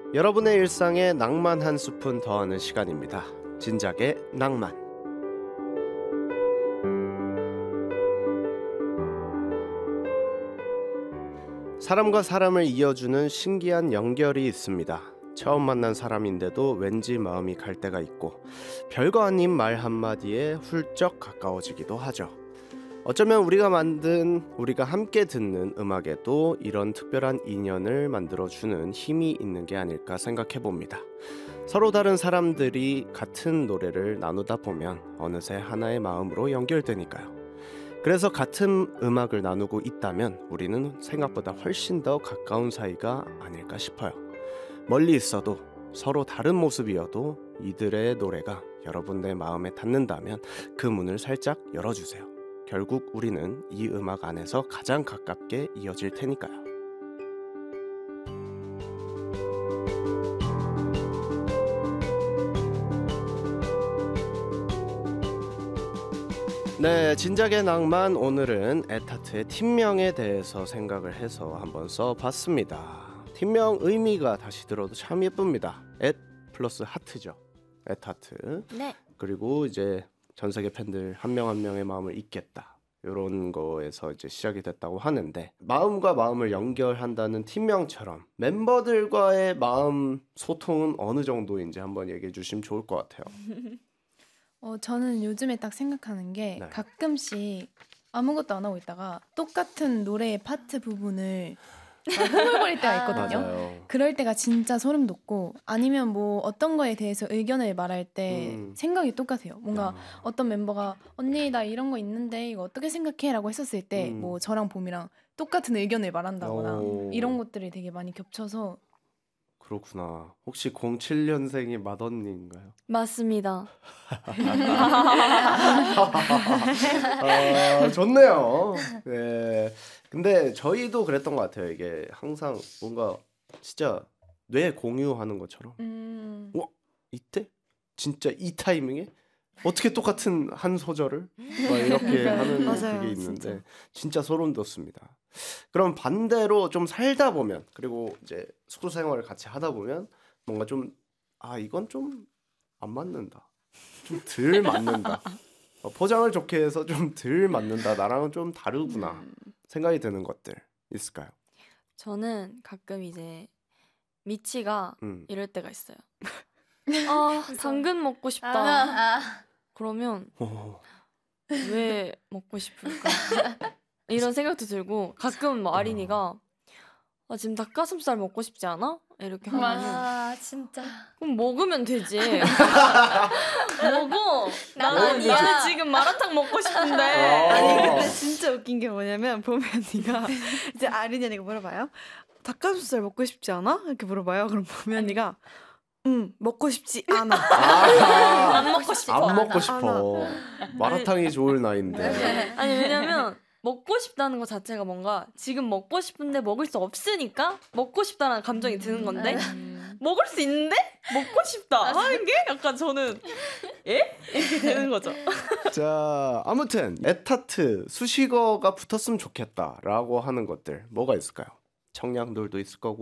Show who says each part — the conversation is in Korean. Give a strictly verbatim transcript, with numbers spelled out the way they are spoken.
Speaker 1: 여러분의 일상에 낭만 한 스푼 더하는 시간입니다. 진작의 낭만. 사람과 사람을 이어주는 신기한 연결이 있습니다. 처음 만난 사람인데도 왠지 마음이 갈 때가 있고 별거 아닌 말 한마디에 훌쩍 가까워지기도 하죠. 어쩌면 우리가 만든, 우리가 함께 듣는 음악에도 이런 특별한 인연을 만들어주는 힘이 있는 게 아닐까 생각해 봅니다. 서로 다른 사람들이 같은 노래를 나누다 보면 어느새 하나의 마음으로 연결되니까요. 그래서 같은 음악을 나누고 있다면 우리는 생각보다 훨씬 더 가까운 사이가 아닐까 싶어요. 멀리 있어도 서로 다른 모습이어도 이들의 노래가 여러분의 마음에 닿는다면 그 문을 살짝 열어주세요. 결국 우리는 이 음악 안에서 가장 가깝게 이어질 테니까요. 네, 진작의 낭만, 오늘은 에타트의 팀명에 대해서 생각을 해서 한번 써봤습니다. 팀명 의미가 다시 들어도 참 예쁩니다. 앳 플러스 하트죠. 에타트.
Speaker 2: 네.
Speaker 1: 그리고 이제 전 세계 팬들 한 명 한 명의 마음을 잇겠다, 이런 거에서 이제 시작이 됐다고 하는데, 마음과 마음을 연결한다는 팀명처럼 멤버들과의 마음 소통은 어느 정도인지 한번 얘기해 주시면 좋을 것 같아요.
Speaker 3: 어, 저는 요즘에 딱 생각하는 게
Speaker 1: 네.
Speaker 3: 가끔씩 아무것도 안 하고 있다가 똑같은 노래의 파트 부분을 막 흥얼거릴 때가 있거든요.
Speaker 1: 맞아요.
Speaker 3: 그럴 때가 진짜 소름 돋고, 아니면 뭐 어떤 거에 대해서 의견을 말할 때
Speaker 1: 음.
Speaker 3: 생각이 똑같아요. 뭔가
Speaker 1: 아,
Speaker 3: 어떤 멤버가 언니 나 이런 거 있는데 이거 어떻게 생각해? 라고 했었을 때
Speaker 1: 음.
Speaker 3: 뭐 저랑 봄이랑 똑같은 의견을 말한다거나
Speaker 1: 오.
Speaker 3: 이런 것들이 되게 많이 겹쳐서.
Speaker 1: 그렇구나. 혹시 공칠 년생이 맏언니인가요?
Speaker 2: 맞습니다.
Speaker 1: 아, 좋네요. 네. 근데 저희도 그랬던 것 같아요. 이게 항상 뭔가 진짜 뇌 공유하는 것처럼,
Speaker 3: 음.
Speaker 1: 와, 이때? 진짜 이 타이밍에? 어떻게 똑같은 한 소절을? 막 이렇게 하는
Speaker 2: 맞아요,
Speaker 1: 그게 있는데
Speaker 2: 진짜.
Speaker 1: 진짜 소름 돋습니다. 그럼 반대로 좀 살다 보면, 그리고 이제 숙소 생활을 같이 하다 보면 뭔가 좀, 아, 이건 좀 안 맞는다, 좀 덜 맞는다, 어, 포장을 좋게 해서 좀 덜 맞는다, 나랑은 좀 다르구나
Speaker 2: 음,
Speaker 1: 생각이 드는 것들 있을까요?
Speaker 2: 저는 가끔 이제 미치가
Speaker 1: 음.
Speaker 2: 이럴 때가 있어요. 아, 당근 먹고 싶다.
Speaker 4: 아,
Speaker 2: 그러면
Speaker 1: 오,
Speaker 2: 왜 먹고 싶을까? 이런 생각도 들고, 가끔 뭐 아린이가 아, 지금 닭가슴살 먹고 싶지 않아? 이렇게 하면
Speaker 4: 아 진짜
Speaker 2: 그럼 먹으면 되지. 먹어.
Speaker 4: 난
Speaker 2: 나는
Speaker 4: 아니야.
Speaker 2: 나는 지금 마라탕 먹고 싶은데.
Speaker 1: 어.
Speaker 5: 아니 근데 진짜 웃긴 게 뭐냐면 보미 언니가 이제 아린이 언니가 물어봐요. 닭가슴살 먹고 싶지 않아? 이렇게 물어봐요. 그럼 보미 언니가 응 먹고 싶지 않아.
Speaker 1: 아,
Speaker 2: 안 먹고 싶어.
Speaker 1: 안 먹고 싶어. 마라탕이 좋을 나이인데.
Speaker 2: 아니 왜냐면 먹고 싶다는 것 자체가 뭔가 지금 먹고 싶은데 먹을 수 없으니까 먹고 싶다는 감정이 드는 건데 먹을 수 있는데 먹고 싶다 하는 게 약간 저는 예? 이렇게 되는 거죠.
Speaker 1: 자, 아무튼 에타트 수식어가 붙었으면 좋겠다라고 하는 것들 뭐가 있을까요? 청량돌도 있을 거고